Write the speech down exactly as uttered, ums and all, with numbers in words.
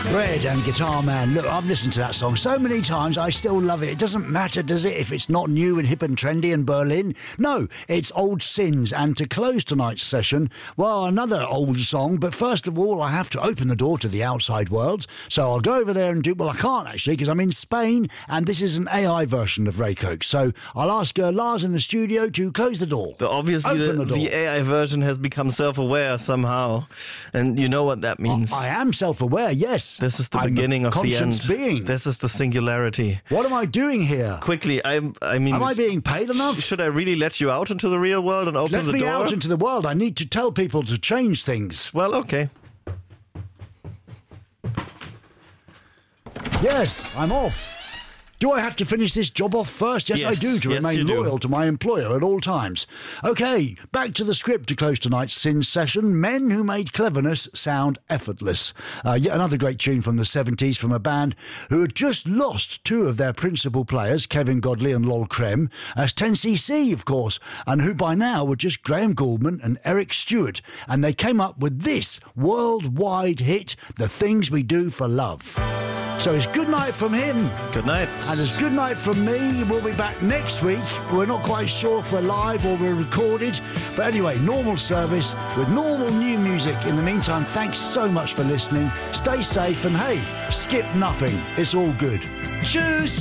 Bread and Guitar Man. Look, I've listened to that song so many times, I still love it. It doesn't matter, does it, if it's not new and hip and trendy in Berlin? No, it's old sins. And to close tonight's session, well, another old song. But first of all, I have to open the door to the outside world. So I'll go over there and do... Well, I can't, actually, because I'm in Spain, and this is an A I version of Ray Coke. So I'll ask uh, Lars in the studio to close the door. The, obviously, the, the, door. the A I version has become self-aware somehow. And you know what that means. I, I am self-aware, yes. This is the I'm beginning of the end. Being. This is the singularity. What am I doing here? Quickly, I, I mean... Am I being paid enough? Should I really let you out into the real world and open let the door? Let me out into the world. I need to tell people to change things. Well, okay. Yes, I'm off. Do I have to finish this job off first? Yes, yes I do, to yes, remain loyal do. to my employer at all times. OK, back to the script to close tonight's Sin session. Men who made cleverness sound effortless. Uh, yet another great tune from the seventies from a band who had just lost two of their principal players, Kevin Godley and Lol Creme, as ten C C, of course, and who by now were just Graham Gouldman and Eric Stewart. And they came up with this worldwide hit, The Things We Do for Love. So it's good night from him. Good night. And it's good night from me. We'll be back next week. We're not quite sure if we're live or we're recorded. But anyway, normal service with normal new music. In the meantime, thanks so much for listening. Stay safe and hey, skip nothing. It's all good. Cheers.